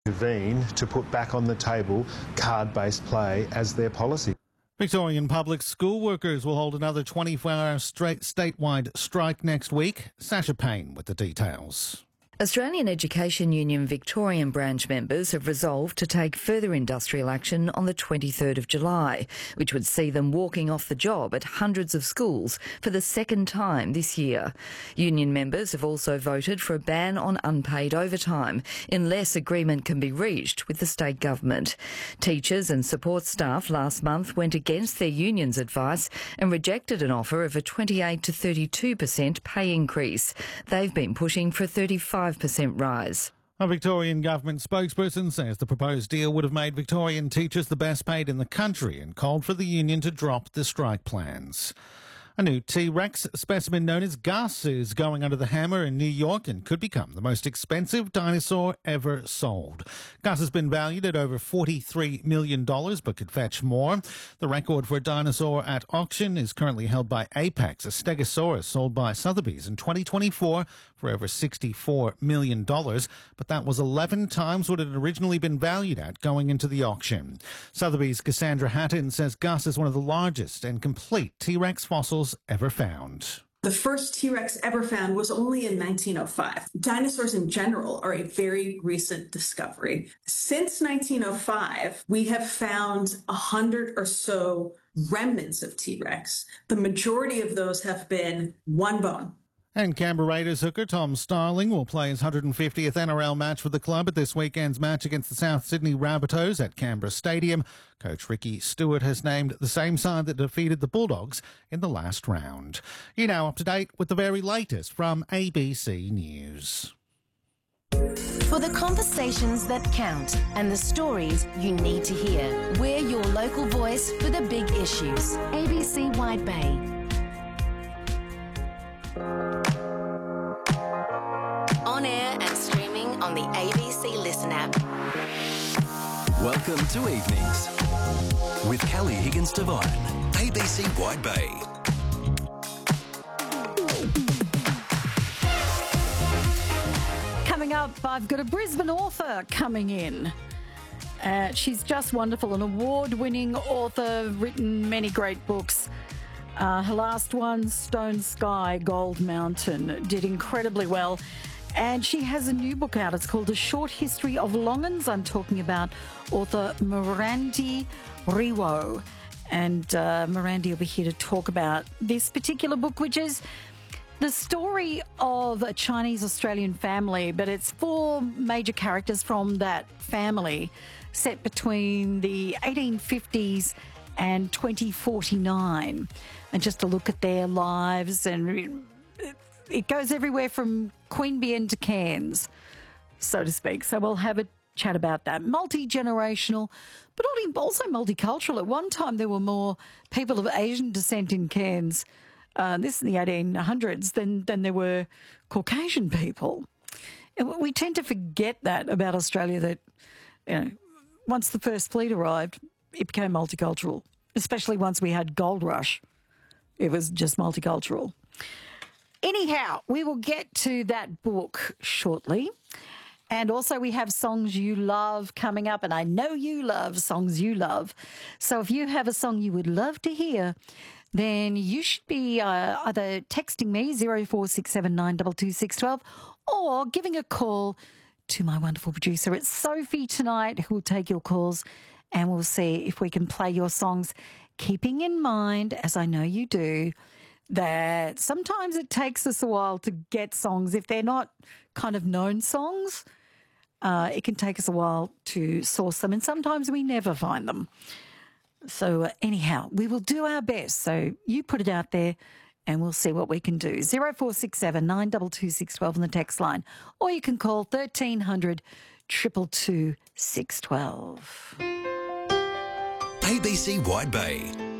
intervene to put back on the table card-based play as their policy. Victorian public school workers will hold another 24-hour statewide strike next week. Sasha Payne with the details. Australian Education Union Victorian branch members have resolved to take further industrial action on the 23rd of July, which would see them walking off the job at hundreds of schools for the second time this year. Union members have also voted for a ban on unpaid overtime unless agreement can be reached with the state government. Teachers and support staff last month went against their union's advice and rejected an offer of a 28 to 32% pay increase. They've been pushing for a 35% rise. A Victorian government spokesperson says the proposed deal would have made Victorian teachers the best paid in the country and called for the union to drop the strike plans. A new T-Rex specimen known as Gus is going under the hammer in New York and could become the most expensive dinosaur ever sold. Gus has been valued at over $43 million but could fetch more. The record for a dinosaur at auction is currently held by Apex, a Stegosaurus sold by Sotheby's in 2024 for over $64 million, but that was 11 times what it had originally been valued at going into the auction. Sotheby's' Cassandra Hatton says Gus is one of the largest and complete T-Rex fossils ever found. The first T-Rex ever found was only in 1905. Dinosaurs in general are a very recent discovery. Since 1905, we have found 100 or so remnants of T-Rex. The majority of those have been one bone. And Canberra Raiders hooker Tom Starling will play his 150th NRL match for the club at this weekend's match against the South Sydney Rabbitohs at Canberra Stadium. Coach Ricky Stewart has named the same side that defeated the Bulldogs in the last round. You're now up to date with the very latest from ABC News. For the conversations that count and the stories you need to hear, we're your local voice for the big issues. ABC Wide Bay. On air and streaming on the ABC Listen app. Welcome to Evenings with Kelly Higgins-Devine, ABC Wide Bay. Coming up, I've got a Brisbane author coming in. She's just wonderful, an award-winning author, written many great books. Her last one, Stone Sky, Gold Mountain, did incredibly well. And she has a new book out. It's called A Short History of Longans. I'm talking about author Mirandi Riwo. And Mirandi will be here to talk about this particular book, which is the story of a Chinese-Australian family, but it's 4 major characters from that family set between the 1850s and 2049. And just to look at their lives, and it goes everywhere from Queanbeyan to Cairns, so to speak. So we'll have a chat about that. Multi-generational, but also multicultural. At one time, there were more people of Asian descent in Cairns, this in the 1800s, than there were Caucasian people. And we tend to forget that about Australia, that once the first fleet arrived, it became multicultural, especially once we had Gold Rush. It was just multicultural. Anyhow, we will get to that book shortly. And also we have Songs You Love coming up, and I know you love Songs You Love. So if you have a song you would love to hear, then you should be either texting me 0467 922 612 or giving a call to my wonderful producer. It's Sophie tonight who will take your calls, and we'll see if we can play your songs, keeping in mind, as I know you do, that sometimes it takes us a while to get songs. If they're not kind of known songs, it can take us a while to source them, and sometimes we never find them. So anyhow, we will do our best. So you put it out there and we'll see what we can do. 0467 922 612 on the text line, or you can call 1300 222 612. ABC Wide Bay.